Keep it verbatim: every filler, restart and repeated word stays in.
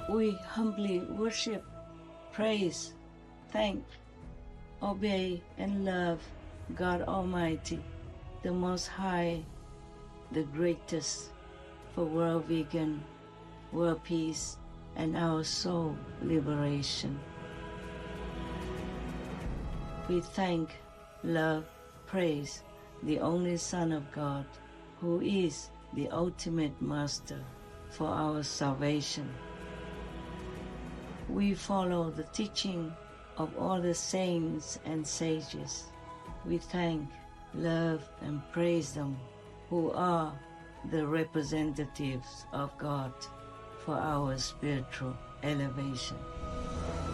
We humbly worship, praise, thank, obey, and love God Almighty, the Most High, the greatest, for world vegan, world peace, and our soul liberation. We thank, love, praise the only Son of God, who is the ultimate master for our salvation. We follow the teaching of all the saints and sages. We thank, love, and praise them who are the representatives of God for our spiritual elevation.